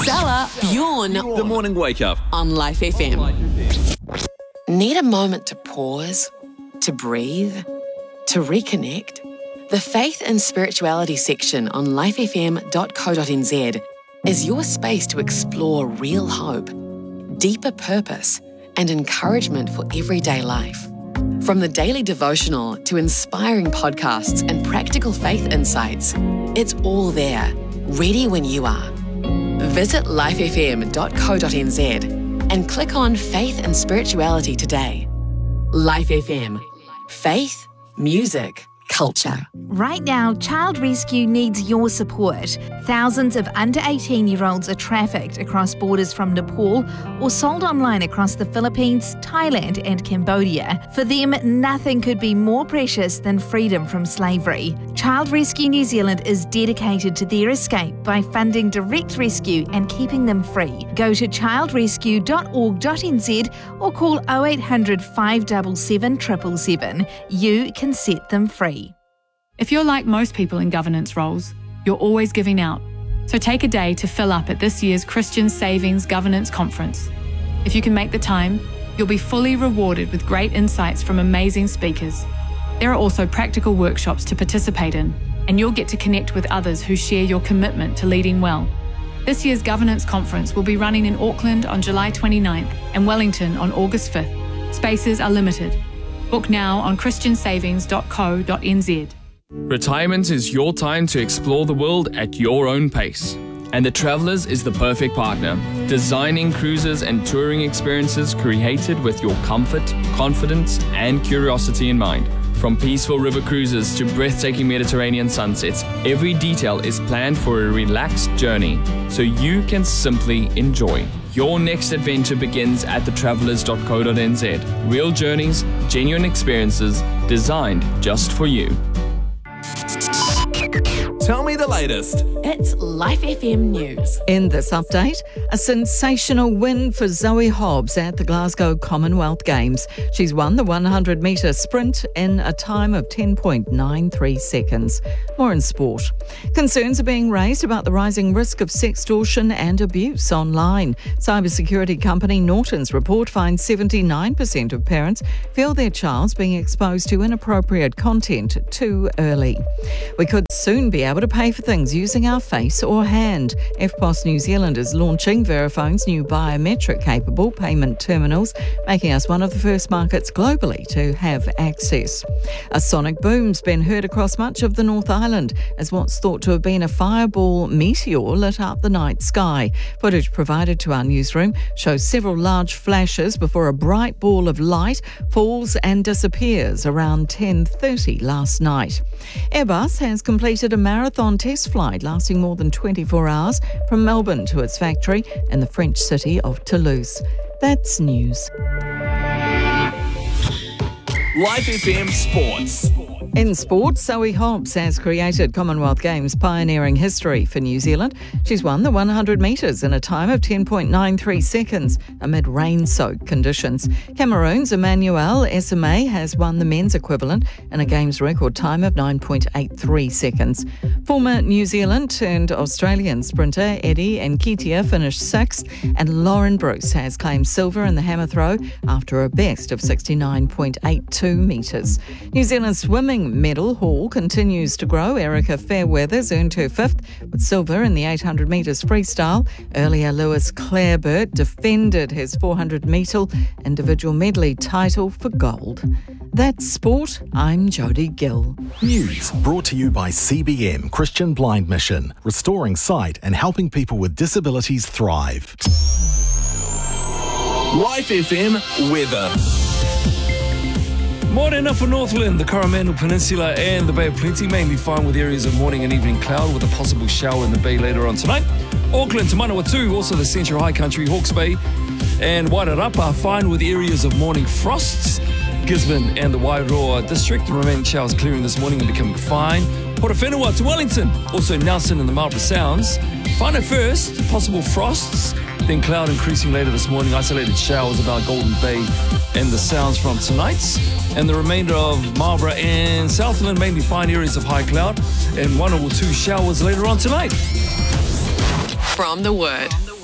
Stella, Bjorn. The morning wake up On Life FM. Need a moment to pause, to breathe, to reconnect? The Faith and Spirituality section on lifefm.co.nz is your space to explore real hope, deeper purpose, and encouragement for everyday life. From the daily devotional to inspiring podcasts and practical faith insights, it's all there, ready when you are. Visit lifefm.co.nz and click on Faith and Spirituality today. Life FM. Faith, music, culture. Right now, Child Rescue needs your support. Thousands of under 18-year-olds are trafficked across borders from Nepal or sold online across the Philippines, Thailand and Cambodia. For them, nothing could be more precious than freedom from slavery. Child Rescue New Zealand is dedicated to their escape by funding direct rescue and keeping them free. Go to childrescue.org.nz or call 0800 577 777. You can set them free. If you're like most people in governance roles, you're always giving out. So take a day to fill up at this year's Christian Savings Governance Conference. If you can make the time, you'll be fully rewarded with great insights from amazing speakers. There are also practical workshops to participate in, and you'll get to connect with others who share your commitment to leading well. This year's Governance Conference will be running in Auckland on July 29th and Wellington on August 5th. Spaces are limited. Book now on christiansavings.co.nz. Retirement is your time to explore the world at your own pace. And the Travellers is the perfect partner, designing cruises and touring experiences created with your comfort, confidence, and curiosity in mind. From peaceful river cruises to breathtaking Mediterranean sunsets, every detail is planned for a relaxed journey, so you can simply enjoy. Your next adventure begins at thetravellers.co.nz. Real journeys, genuine experiences, designed just for you. Tell me the latest. It's Life FM News. In this update, a sensational win for Zoe Hobbs at the Glasgow Commonwealth Games. She's won the 100-metre sprint in a time of 10.93 seconds. More in sport. Concerns are being raised about the rising risk of sextortion and abuse online. Cybersecurity company Norton's report finds 79% of parents feel their child's being exposed to inappropriate content too early. We could soon be able to pay for things using our face or hand. EFTPOS New Zealand is launching Verifone's new biometric-capable payment terminals, making us one of the first markets globally to have access. A sonic boom's been heard across much of the North Island as what's thought to have been a fireball meteor lit up the night sky. Footage provided to our newsroom shows several large flashes before a bright ball of light falls and disappears around 10:30 last night. Airbus has completed a marathon test flight lasting more than 24 hours from Melbourne to its factory in the French city of Toulouse. That's news. Life FM Sports. In sport, Zoe Hobbs has created Commonwealth Games pioneering history for New Zealand. She's won the 100 metres in a time of 10.93 seconds amid rain-soaked conditions. Cameroon's Emmanuel Esame has won the men's equivalent in a Games record time of 9.83 seconds. Former New Zealand turned Australian sprinter Eddie Nketiah finished sixth, and Lauren Bruce has claimed silver in the hammer throw after a best of 69.82 metres. New Zealand's swimming medal haul continues to grow. Erica Fairweathers earned her fifth with silver in the 800 metres freestyle. Earlier, Lewis Clareburt defended his 400 metre individual medley title for gold. That's sport. I'm Jodie Gill. News brought to you by CBM Christian Blind Mission, restoring sight and helping people with disabilities thrive. Life FM weather. Morning up for Northland, the Coromandel Peninsula and the Bay of Plenty, mainly fine with areas of morning and evening cloud with a possible shower in the bay later on tonight. Auckland to Manawatu, also the Central High Country, Hawke's Bay and Wairarapa fine with areas of morning frosts. Gisborne and the Wairoa district, the remaining showers clearing this morning and becoming fine. Portowhenua to Wellington, also Nelson and the Marlborough Sounds. Fine at first, possible frosts, then cloud increasing later this morning. Isolated showers about Golden Bay and the Sounds from tonight. And the remainder of Marlborough and Southland, mainly fine areas of high cloud and 1 or 2 showers later on tonight. From the Word.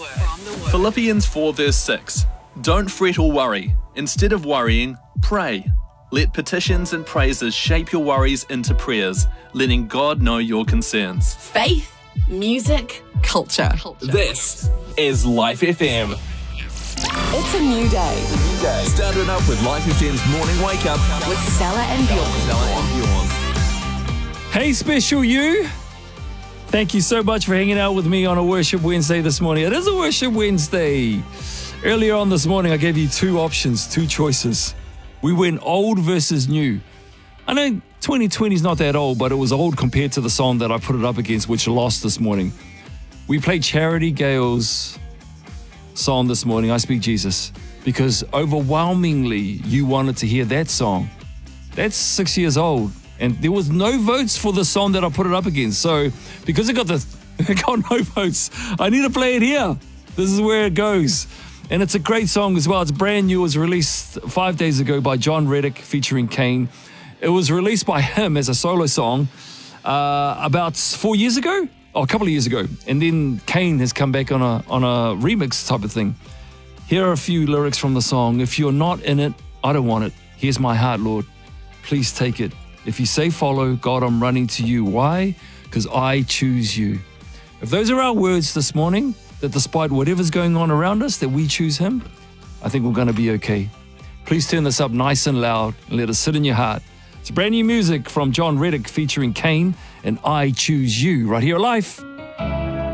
Philippians 4 verse 6. Don't fret or worry. Instead of worrying, pray. Let petitions and praises shape your worries into prayers, letting God know your concerns. Faith, music, culture. This is Life FM. It's a new day Started up with Life FM's Morning Wake Up. with Stella and Bjorn. Hey, special you. Thank you so much for hanging out with me on a Worship Wednesday this morning. It is a Worship Wednesday. Earlier on this morning, I gave you two options, two choices. We went old versus new. I know 2020 is not that old, but it was old compared to the song that I put it up against, which lost this morning. We played Charity Gale's song this morning, I Speak Jesus, because overwhelmingly you wanted to hear that song. That's 6 years old, and there was no votes for the song that I put it up against. So because it got no votes, I need to play it here. This is where it goes. And it's a great song as well. It's brand new. It was released 5 days ago by John Reddick featuring Kane. It was released by him as a solo song about 4 years ago. A couple of years ago. And then Kane has come back on a remix type of thing. Here are a few lyrics from the song. If you're not in it, I don't want it. Here's my heart, Lord. Please take it. If you say follow, God, I'm running to you. Why? Because I choose you. If those are our words this morning, that despite whatever's going on around us, that we choose him, I think we're going to be okay. Please turn this up nice and loud and let it sit in your heart. It's brand new music from John Reddick featuring Kane and I Choose You right here at Life.